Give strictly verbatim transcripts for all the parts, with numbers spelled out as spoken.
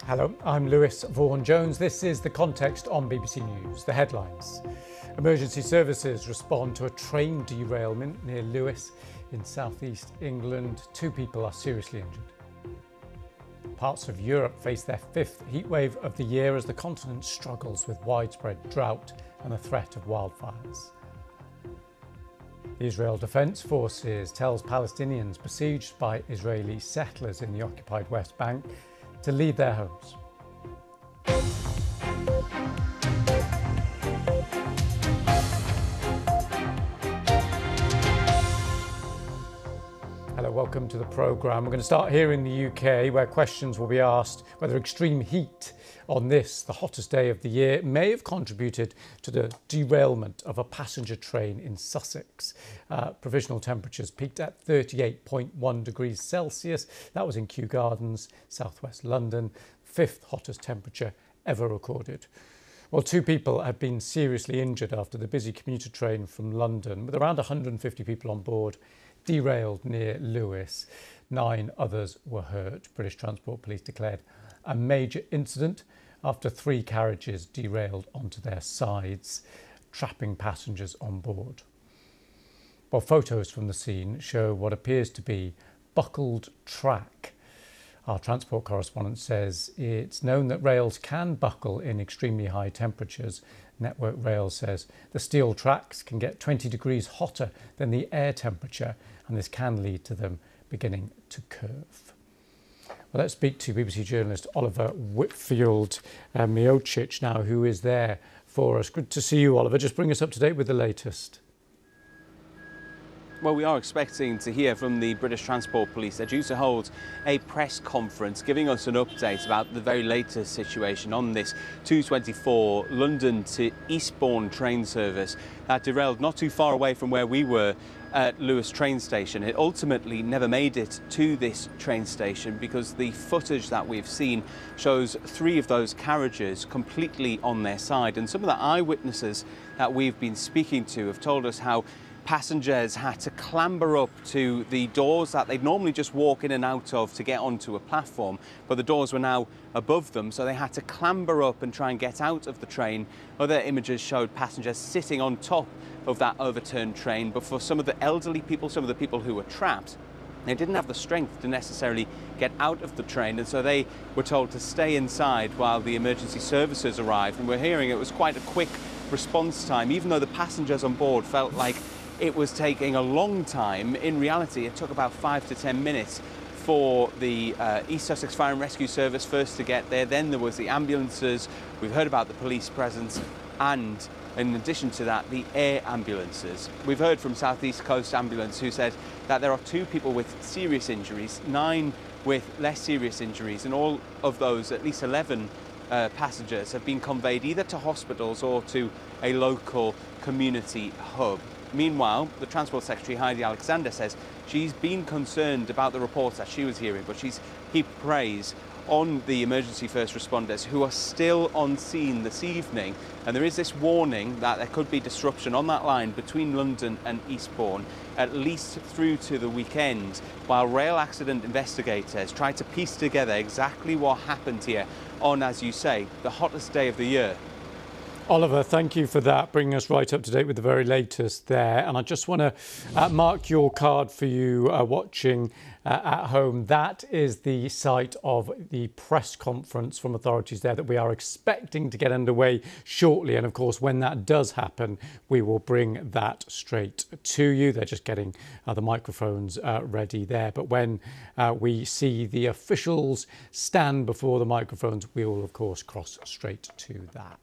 Hello, I'm Lewis Vaughan-Jones. This is The Context on B B C News. The headlines. Emergency services respond to a train derailment near Lewes in southeast England. Two people are seriously injured. Parts of Europe face their fifth heatwave of the year as the continent struggles with widespread drought and the threat of wildfires. The Israel Defense Forces tells Palestinians besieged by Israeli settlers in the occupied West Bank to leave their homes. Hello, welcome to the programme. We're going to start here in the U K, where questions will be asked whether extreme heat on this, the hottest day of the year, may have contributed to the derailment of a passenger train in Sussex. Uh, provisional temperatures peaked at thirty-eight point one degrees Celsius. That was in Kew Gardens, southwest London, fifth hottest temperature ever recorded. Well, two people have been seriously injured after the busy commuter train from London, with around one hundred fifty people on board, derailed near Lewes. Nine others were hurt. British Transport Police declared a major incident after three carriages derailed onto their sides, trapping passengers on board. Well, photos from the scene show what appears to be buckled track. Our transport correspondent says it's known that rails can buckle in extremely high temperatures. Network Rail says the steel tracks can get twenty degrees hotter than the air temperature, and this can lead to them beginning to curve. Well, let's speak to B B C journalist Oliver Whitfield uh, Miocic now, who is there for us. Good to see you, Oliver. Just bring us up to date with the latest. Well, we are expecting to hear from the British Transport Police. They're due to hold a press conference giving us an update about the very latest situation on this two twenty-four London to Eastbourne train service that derailed not too far away from where we were at Lewes train station. It ultimately never made it to this train station because the footage that we've seen shows three of those carriages completely on their side. And some of the eyewitnesses that we've been speaking to have told us how passengers had to clamber up to the doors that they'd normally just walk in and out of to get onto a platform, but the doors were now above them, so they had to clamber up and try and get out of the train. Other images showed passengers sitting on top of that overturned train, but for some of the elderly people, some of the people who were trapped, they didn't have the strength to necessarily get out of the train, and so they were told to stay inside while the emergency services arrived. And we're hearing it was quite a quick response time, even though the passengers on board felt like it was taking a long time. In reality, it took about five to ten minutes for the uh, East Sussex Fire and Rescue Service first to get there. Then there was the ambulances. We've heard about the police presence, and in addition to that, the air ambulances. We've heard from South East Coast Ambulance, who said that there are two people with serious injuries, nine with less serious injuries, and all of those, at least eleven uh, passengers, have been conveyed either to hospitals or to a local community hub. Meanwhile, the Transport Secretary, Heidi Alexander, says she's been concerned about the reports that she was hearing, but she's heaped praise on the emergency first responders who are still on scene this evening. And there is this warning that there could be disruption on that line between London and Eastbourne, at least through to the weekend, while rail accident investigators try to piece together exactly what happened here on, as you say, the hottest day of the year. Oliver, thank you for that, bringing us right up to date with the very latest there. And I just want to uh, mark your card for you uh, watching uh, at home. That is the site of the press conference from authorities there that we are expecting to get underway shortly. And of course, when that does happen, we will bring that straight to you. They're just getting uh, the microphones uh, ready there. But when uh, we see the officials stand before the microphones, we will, of course, cross straight to that.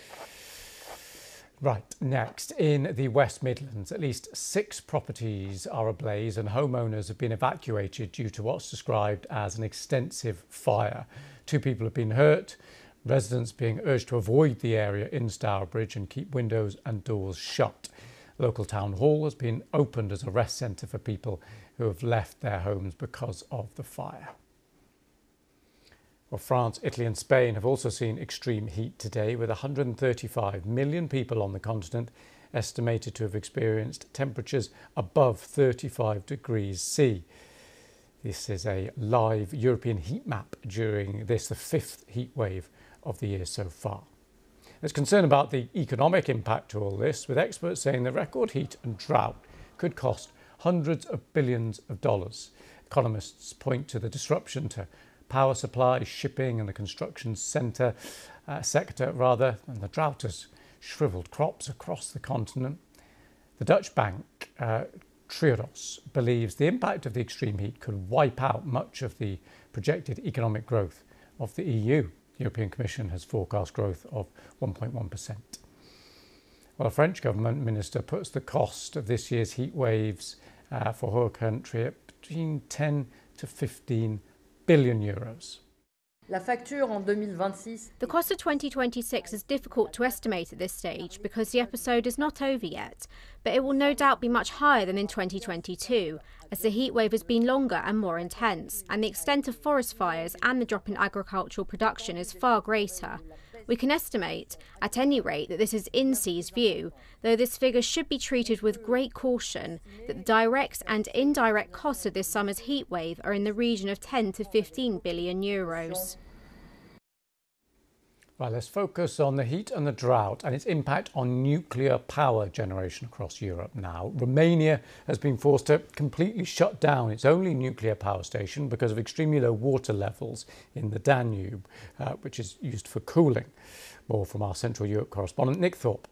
Right, next, in the West Midlands, at least six properties are ablaze and homeowners have been evacuated due to what's described as an extensive fire. Two people have been hurt, residents being urged to avoid the area in Stourbridge and keep windows and doors shut. Local town hall has been opened as a rest centre for people who have left their homes because of the fire. Well, France, Italy and Spain have also seen extreme heat today, with one hundred thirty-five million people on the continent estimated to have experienced temperatures above thirty-five degrees C. This is a live European heat map during this, the fifth heat wave of the year so far. There's concern about the economic impact to all this, with experts saying the record heat and drought could cost hundreds of billions of dollars. Economists point to the disruption to power supply, shipping and the construction centre uh, sector rather, and the drought has shrivelled crops across the continent. The Dutch bank uh, Triodos believes the impact of the extreme heat could wipe out much of the projected economic growth of the E U. The European Commission has forecast growth of one point one percent. Well, a French government minister puts the cost of this year's heat waves uh, for her country at between ten to fifteen billion euros. La facture en deux mille vingt-six. The cost of twenty twenty-six is difficult to estimate at this stage because the episode is not over yet, but it will no doubt be much higher than in twenty twenty-two, as the heatwave has been longer and more intense, and the extent of forest fires and the drop in agricultural production is far greater. We can estimate, at any rate, that this is I N S Ee's view, though this figure should be treated with great caution, that the direct and indirect costs of this summer's heatwave are in the region of ten to fifteen billion euros. Right, let's focus on the heat and the drought and its impact on nuclear power generation across Europe now. Romania has been forced to completely shut down its only nuclear power station because of extremely low water levels in the Danube, uh, which is used for cooling. More from our Central Europe correspondent Nick Thorpe.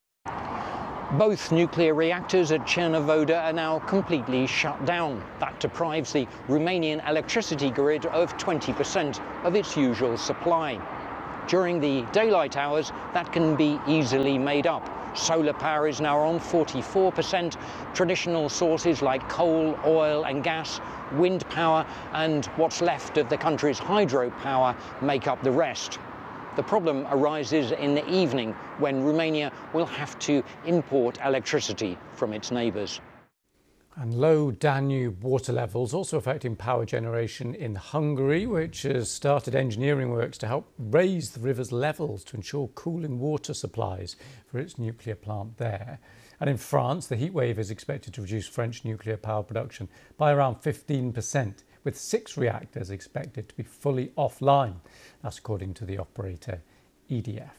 Both nuclear reactors at Cernavodă are now completely shut down. That deprives the Romanian electricity grid of twenty percent of its usual supply. During the daylight hours, that can be easily made up. Solar power is now on forty-four percent, traditional sources like coal, oil and gas, wind power and what's left of the country's hydropower make up the rest. The problem arises in the evening when Romania will have to import electricity from its neighbours. And low Danube water levels also affecting power generation in Hungary, which has started engineering works to help raise the river's levels to ensure cooling water supplies for its nuclear plant there. And in France, the heatwave is expected to reduce French nuclear power production by around fifteen percent, with six reactors expected to be fully offline. That's according to the operator E D F.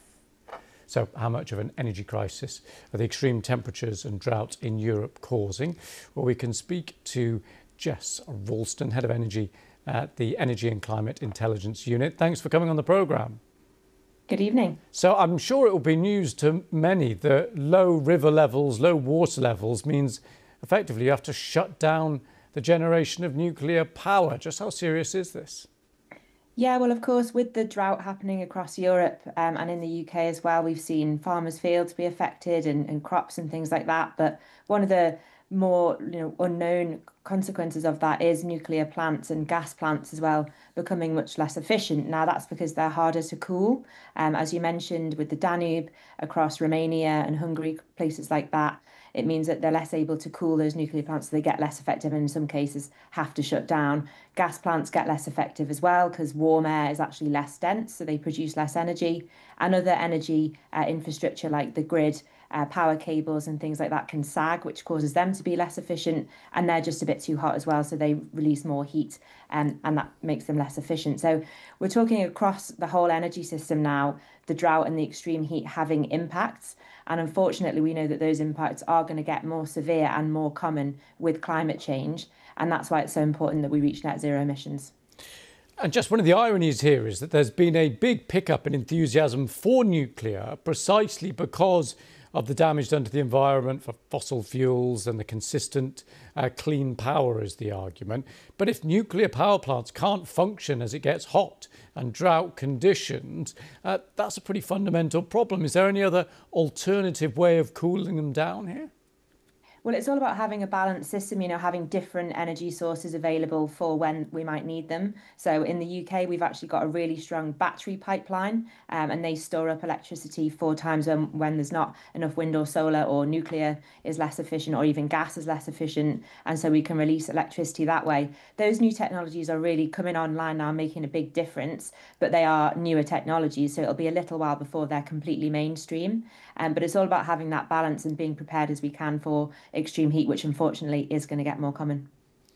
So how much of an energy crisis are the extreme temperatures and drought in Europe causing? Well, we can speak to Jess Ralston, Head of Energy at the Energy and Climate Intelligence Unit. Thanks for coming on the programme. Good evening. So I'm sure it will be news to many that low river levels, low water levels means effectively you have to shut down the generation of nuclear power. Just how serious is this? Yeah, well, of course, with the drought happening across Europe um, and in the U K as well, we've seen farmers' fields be affected and, and crops and things like that. But one of the more you know, unknown consequences of that is nuclear plants and gas plants as well becoming much less efficient. Now, that's because they're harder to cool. Um, as you mentioned, with the Danube across Romania and Hungary, places like that, it means that they're less able to cool those nuclear plants, so they get less effective and in some cases have to shut down. Gas plants get less effective as well because warm air is actually less dense, so they produce less energy. And other energy uh, infrastructure like the grid, uh, power cables and things like that can sag, which causes them to be less efficient, and they're just a bit too hot as well, so they release more heat um, and that makes them less efficient. So we're talking across the whole energy system now, the drought and the extreme heat having impacts. And unfortunately, we know that those impacts are going to get more severe and more common with climate change. And that's why it's so important that we reach net zero emissions. And just one of the ironies here is that there's been a big pickup in enthusiasm for nuclear precisely because of the damage done to the environment for fossil fuels and the consistent uh, clean power is the argument. But if nuclear power plants can't function as it gets hot and drought conditions, uh, that's a pretty fundamental problem. Is there any other alternative way of cooling them down here? Well, it's all about having a balanced system, you know, having different energy sources available for when we might need them. So in the U K, we've actually got a really strong battery pipeline um, and they store up electricity for times when, when there's not enough wind or solar or nuclear is less efficient or even gas is less efficient. And so we can release electricity that way. Those new technologies are really coming online now, making a big difference, but they are newer technologies. So it'll be a little while before they're completely mainstream. Um, but it's all about having that balance and being prepared as we can for extreme heat, which unfortunately is going to get more common.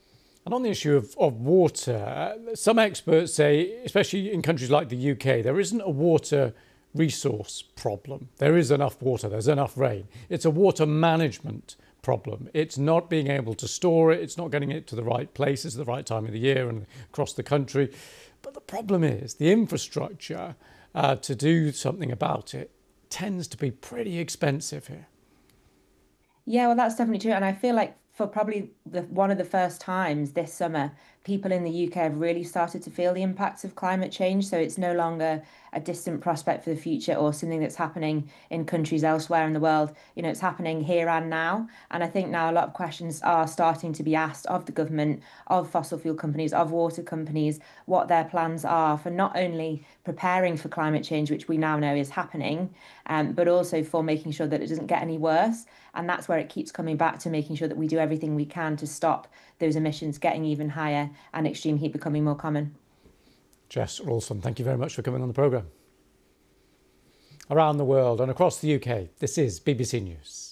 And on the issue of, of water, some experts say, especially in countries like the U K, there isn't a water resource problem. There is enough water, there's enough rain. It's a water management problem. It's not being able to store it, it's not getting it to the right places at the right time of the year and across the country. But the problem is the infrastructure uh, to do something about it tends to be pretty expensive here. Yeah, well, that's definitely true. And I feel like for probably the, one of the first times this summer, people in the U K have really started to feel the impacts of climate change. So it's no longer a distant prospect for the future or something that's happening in countries elsewhere in the world. You know, it's happening here and now. And I think now a lot of questions are starting to be asked of the government, of fossil fuel companies, of water companies, what their plans are for not only preparing for climate change, which we now know is happening, um, but also for making sure that it doesn't get any worse. And that's where it keeps coming back to making sure that we do everything we can to stop those emissions getting even higher and extreme heat becoming more common. Jess Rawlston, thank you very much for coming on the programme. Around the world and across the U K, this is B B C News.